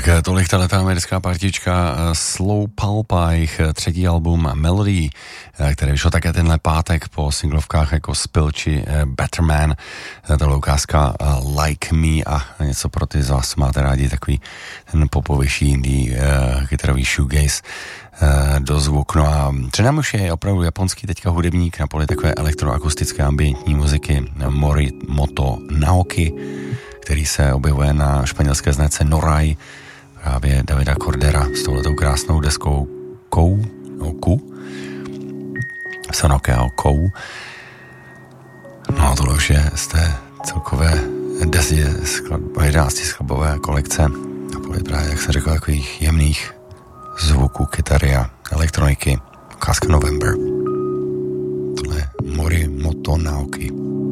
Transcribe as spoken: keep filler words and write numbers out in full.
Tak tolik tato americká partička Slow Pulpa, jejich třetí album Melody, který vyšlo také tenhle pátek po singlovkách jako Spill či Better Man. Tato ukázka Like Me a něco pro ty z vás máte rádi, takový ten popovější indie kytarový shoegaze do zvuk. No a předám už je opravdu japonský teďka hudebník na poli takové elektroakustické ambientní muziky Morimoto Naoki, který se objevuje na španělské značce Norai, právě Davida Cordera s touhletou krásnou deskou Kou, no Ku, Sonokeo Kou. No a tohle už je z té celkové desy, jedenácti skladbové kolekce na poli právě, jak jsem řekl, takových jemných zvuků kytary a elektroniky. Ukázka November. Tohle je Morimoto Naoki.